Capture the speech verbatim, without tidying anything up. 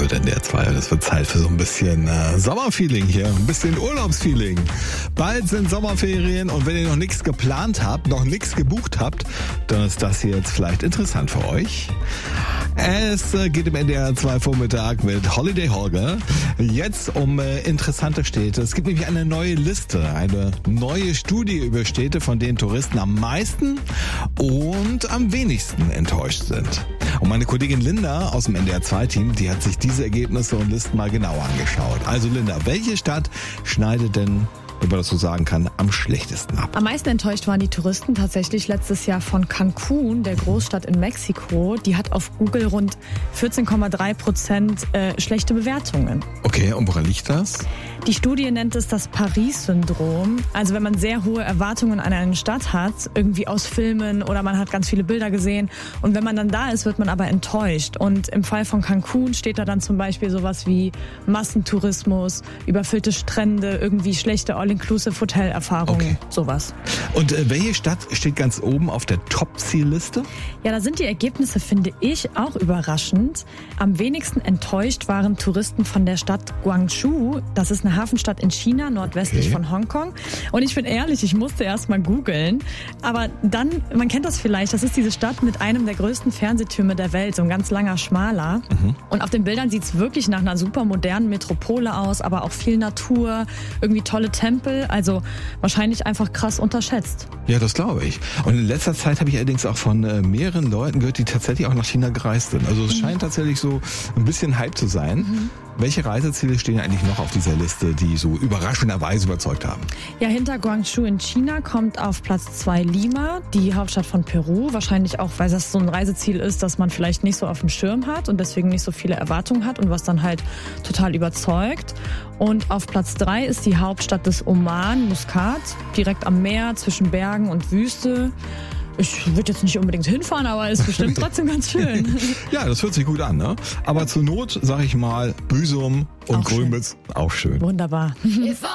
wird N D R zwei. Das wird Zeit für so ein bisschen äh, Sommerfeeling hier, ein bisschen Urlaubsfeeling. Bald sind Sommerferien und wenn ihr noch nichts geplant habt, noch nichts gebucht habt, dann ist das hier jetzt vielleicht interessant für euch. Es äh, geht im N D R zwei Vormittag mit Holiday Holger jetzt um äh, interessante Städte. Es gibt nämlich eine neue Liste, eine neue Studie über Städte, von denen Touristen am meisten und am wenigsten enttäuscht sind. Und meine Kollegin Linda aus dem N D R zwei Team, die hat sich diese Ergebnisse und Listen mal genauer angeschaut. Also Linda, welche Stadt schneidet denn, wenn man das so sagen kann, am schlechtesten ab? Am meisten enttäuscht waren die Touristen tatsächlich letztes Jahr von Cancun, der Großstadt in Mexiko. Die hat auf Google rund vierzehn Komma drei Prozent äh, schlechte Bewertungen. Okay, und woran liegt das? Die Studie nennt es das Paris-Syndrom. Also wenn man sehr hohe Erwartungen an eine Stadt hat, irgendwie aus Filmen oder man hat ganz viele Bilder gesehen und wenn man dann da ist, wird man aber enttäuscht. Und im Fall von Cancun steht da dann zum Beispiel sowas wie Massentourismus, überfüllte Strände, irgendwie schlechte All-Inclusive-Hotelerfahrungen, okay. Sowas. Und äh, welche Stadt steht ganz oben auf der Top-Zielliste? Ja, da sind die Ergebnisse, finde ich, auch überraschend. Am wenigsten enttäuscht waren Touristen von der Stadt Guangzhou. Das ist eine Hafenstadt in China, nordwestlich okay. von Hongkong. Und ich bin ehrlich, ich musste erst mal googeln. Aber dann, man kennt das vielleicht, das ist diese Stadt mit einem der größten Fernsehtürme der Welt, so ein ganz langer, schmaler. Mhm. Und auf den Bildern sieht es wirklich nach einer super modernen Metropole aus, aber auch viel Natur, irgendwie tolle Tempel. Also wahrscheinlich einfach krass unterschätzt. Ja, das glaube ich. Und in letzter Zeit habe ich allerdings auch von äh, mehreren Leuten gehört, die tatsächlich auch nach China gereist sind. Also es mhm. scheint tatsächlich so ein bisschen Hype zu sein. Mhm. Welche Reiseziele stehen eigentlich noch auf dieser Liste, die so überraschenderweise überzeugt haben? Ja, hinter Guangzhou in China kommt auf Platz zwei Lima, die Hauptstadt von Peru. Wahrscheinlich auch, weil das so ein Reiseziel ist, das man vielleicht nicht so auf dem Schirm hat und deswegen nicht so viele Erwartungen hat und was dann halt total überzeugt. Und auf Platz drei ist die Hauptstadt des Oman, Muscat, direkt am Meer zwischen Bergen und Wüste. Ich würde jetzt nicht unbedingt hinfahren, aber ist bestimmt trotzdem ganz schön. Ja, das hört sich gut an, ne? Aber zur Not, sag ich mal, Büsum und Grömitz auch schön. Wunderbar.